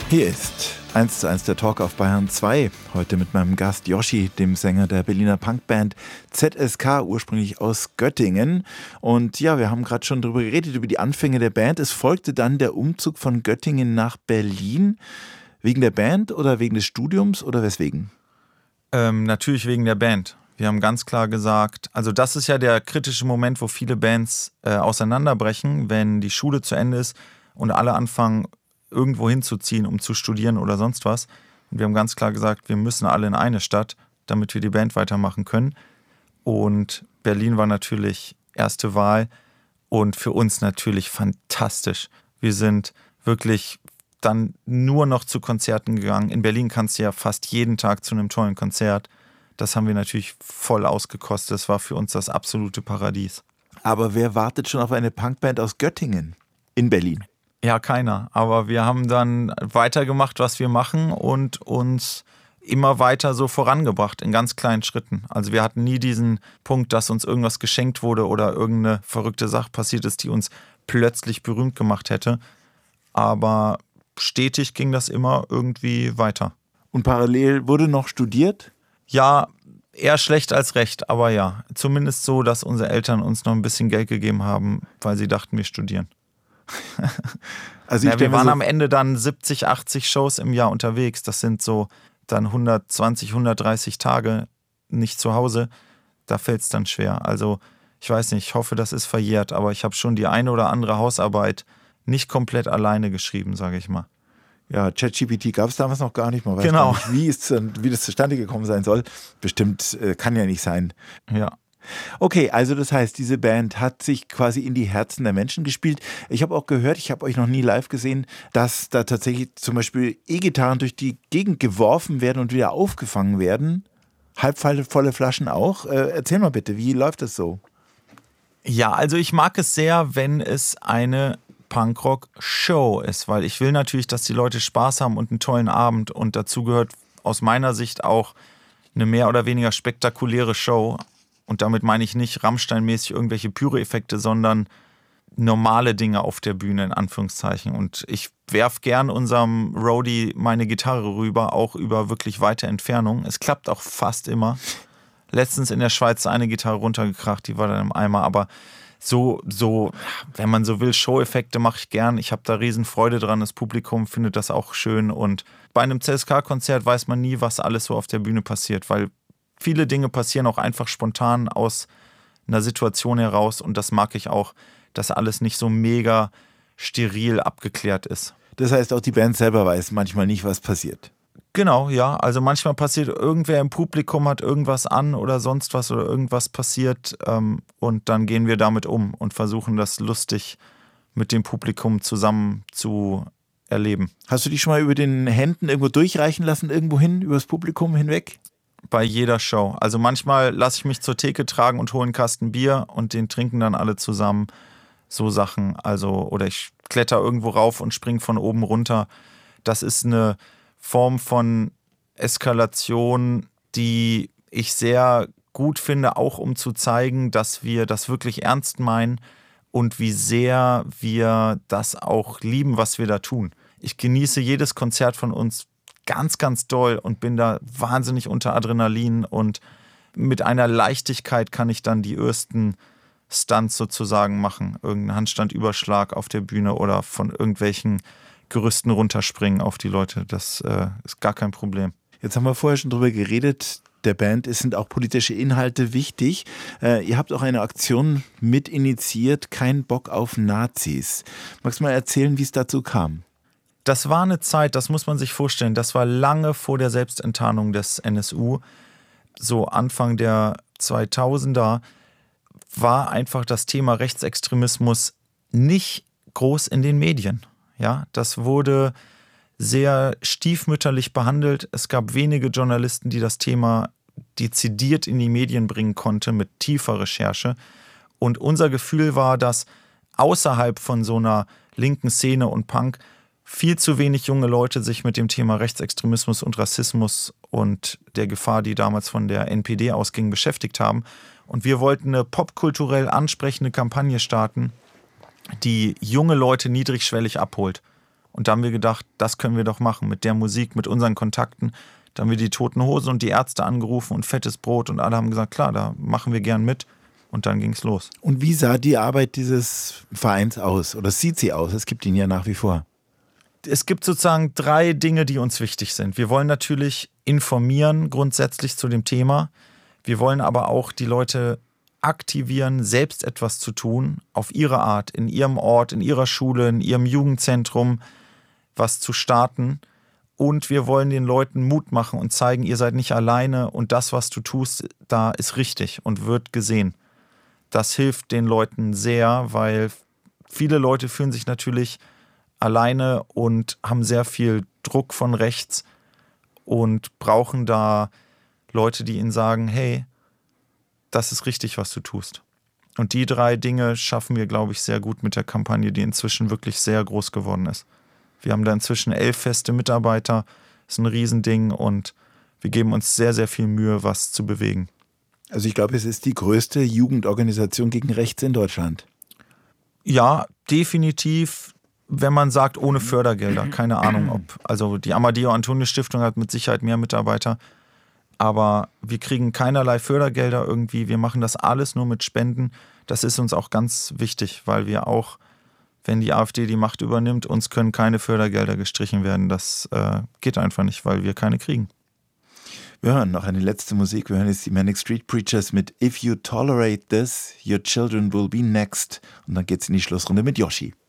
Hier ist 1:1 der Talk auf Bayern 2. Heute mit meinem Gast Yoshi, dem Sänger der Berliner Punkband ZSK, ursprünglich aus Göttingen. Und ja, wir haben gerade schon darüber geredet, über die Anfänge der Band. Es folgte dann der Umzug von Göttingen nach Berlin. Wegen der Band oder wegen des Studiums oder weswegen? Natürlich wegen der Band. Wir haben ganz klar gesagt, also das ist ja der kritische Moment, wo viele Bands auseinanderbrechen, wenn die Schule zu Ende ist und alle anfangen, irgendwo hinzuziehen, um zu studieren oder sonst was. Und wir haben ganz klar gesagt, wir müssen alle in eine Stadt, damit wir die Band weitermachen können. Und Berlin war natürlich erste Wahl und für uns natürlich fantastisch. Wir sind wirklich dann nur noch zu Konzerten gegangen. In Berlin kannst du ja fast jeden Tag zu einem tollen Konzert. Das haben wir natürlich voll ausgekostet. Das war für uns das absolute Paradies. Aber wer wartet schon auf eine Punkband aus Göttingen in Berlin? Ja, keiner. Aber wir haben dann weitergemacht, was wir machen und uns immer weiter so vorangebracht in ganz kleinen Schritten. Also wir hatten nie diesen Punkt, dass uns irgendwas geschenkt wurde oder irgendeine verrückte Sache passiert ist, die uns plötzlich berühmt gemacht hätte. Aber stetig ging das immer irgendwie weiter. Und parallel wurde noch studiert? Ja, eher schlecht als recht, aber ja. Zumindest so, dass unsere Eltern uns noch ein bisschen Geld gegeben haben, weil sie dachten, wir studieren. Also wir waren am Ende dann 70, 80 Shows im Jahr unterwegs. Das sind so dann 120, 130 Tage nicht zu Hause. Da fällt es dann schwer. Also ich weiß nicht, ich hoffe, das ist verjährt, aber ich habe schon die eine oder andere Hausarbeit nicht komplett alleine geschrieben, sage ich mal. Ja, ChatGPT gab es damals noch gar nicht. Man weiß genau. gar nicht, wie das zustande gekommen sein soll. Bestimmt kann ja nicht sein. Ja. Okay, also das heißt, diese Band hat sich quasi in die Herzen der Menschen gespielt. Ich habe auch gehört, ich habe euch noch nie live gesehen, dass da tatsächlich zum Beispiel E-Gitarren durch die Gegend geworfen werden und wieder aufgefangen werden. Halbvolle Flaschen auch. Erzähl mal bitte, wie läuft das so? Ja, also ich mag es sehr, wenn es eine Punkrock-Show ist, weil ich will natürlich, dass die Leute Spaß haben und einen tollen Abend und dazu gehört aus meiner Sicht auch eine mehr oder weniger spektakuläre Show. Und damit meine ich nicht Rammstein-mäßig irgendwelche Pyro-Effekte, sondern normale Dinge auf der Bühne, in Anführungszeichen. Und ich werfe gern unserem Roadie meine Gitarre rüber, auch über wirklich weite Entfernung. Es klappt auch fast immer. Letztens in der Schweiz eine Gitarre runtergekracht, die war dann im Eimer. Aber so, wenn man so will, Show-Effekte mache ich gern. Ich habe da riesen Freude dran. Das Publikum findet das auch schön. Und bei einem CSK-Konzert weiß man nie, was alles so auf der Bühne passiert, weil viele Dinge passieren auch einfach spontan aus einer Situation heraus und das mag ich auch, dass alles nicht so mega steril abgeklärt ist. Das heißt, auch die Band selber weiß manchmal nicht, was passiert. Genau, ja. Also manchmal passiert, irgendwer im Publikum hat irgendwas an oder sonst was oder irgendwas passiert und dann gehen wir damit um und versuchen das lustig mit dem Publikum zusammen zu erleben. Hast du dich schon mal über den Händen irgendwo durchreichen lassen, irgendwo hin, übers Publikum hinweg? Bei jeder Show. Also manchmal lasse ich mich zur Theke tragen und hole einen Kasten Bier und den trinken dann alle zusammen. So Sachen. Also, oder ich kletter irgendwo rauf und springe von oben runter. Das ist eine Form von Eskalation, die ich sehr gut finde, auch um zu zeigen, dass wir das wirklich ernst meinen und wie sehr wir das auch lieben, was wir da tun. Ich genieße jedes Konzert von uns ganz, ganz doll und bin da wahnsinnig unter Adrenalin und mit einer Leichtigkeit kann ich dann die ersten Stunts sozusagen machen. Irgendeinen Handstandüberschlag auf der Bühne oder von irgendwelchen Gerüsten runterspringen auf die Leute. Das ist gar kein Problem. Jetzt haben wir vorher schon drüber geredet, der Band sind auch politische Inhalte wichtig. Ihr habt auch eine Aktion mit initiiert, kein Bock auf Nazis. Magst du mal erzählen, wie es dazu kam? Das war eine Zeit, das muss man sich vorstellen, das war lange vor der Selbstenttarnung des NSU, so Anfang der 2000er, war einfach das Thema Rechtsextremismus nicht groß in den Medien. Ja, das wurde sehr stiefmütterlich behandelt. Es gab wenige Journalisten, die das Thema dezidiert in die Medien bringen konnten mit tiefer Recherche. Und unser Gefühl war, dass außerhalb von so einer linken Szene und Punk viel zu wenig junge Leute sich mit dem Thema Rechtsextremismus und Rassismus und der Gefahr, die damals von der NPD ausging, beschäftigt haben. Und wir wollten eine popkulturell ansprechende Kampagne starten, die junge Leute niedrigschwellig abholt. Und da haben wir gedacht, das können wir doch machen mit der Musik, mit unseren Kontakten. Da haben wir die Toten Hosen und die Ärzte angerufen und Fettes Brot und alle haben gesagt, klar, da machen wir gern mit. Und dann ging es los. Und wie sah die Arbeit dieses Vereins aus? Oder sieht sie aus? Es gibt ihn ja nach wie vor. Es gibt sozusagen 3 Dinge, die uns wichtig sind. Wir wollen natürlich informieren grundsätzlich zu dem Thema. Wir wollen aber auch die Leute aktivieren, selbst etwas zu tun, auf ihre Art, in ihrem Ort, in ihrer Schule, in ihrem Jugendzentrum, was zu starten. Und wir wollen den Leuten Mut machen und zeigen, ihr seid nicht alleine und das, was du tust, da ist richtig und wird gesehen. Das hilft den Leuten sehr, weil viele Leute fühlen sich natürlich alleine und haben sehr viel Druck von rechts und brauchen da Leute, die ihnen sagen, hey, das ist richtig, was du tust. Und die 3 Dinge schaffen wir, glaube ich, sehr gut mit der Kampagne, die inzwischen wirklich sehr groß geworden ist. Wir haben da inzwischen 11 feste Mitarbeiter, ist ein Riesending und wir geben uns sehr, sehr viel Mühe, was zu bewegen. Also ich glaube, es ist die größte Jugendorganisation gegen Rechts in Deutschland. Ja, definitiv, wenn man sagt, ohne Fördergelder. Keine Ahnung, ob. Also die Amadeo-Antonio-Stiftung hat mit Sicherheit mehr Mitarbeiter, aber wir kriegen keinerlei Fördergelder irgendwie. Wir machen das alles nur mit Spenden. Das ist uns auch ganz wichtig, weil wir auch, wenn die AfD die Macht übernimmt, uns können keine Fördergelder gestrichen werden. Das geht einfach nicht, weil wir keine kriegen. Wir hören noch eine letzte Musik. Wir hören jetzt die Manic Street Preachers mit If You Tolerate This, Your Children Will Be Next. Und dann geht's in die Schlussrunde mit Yoshi.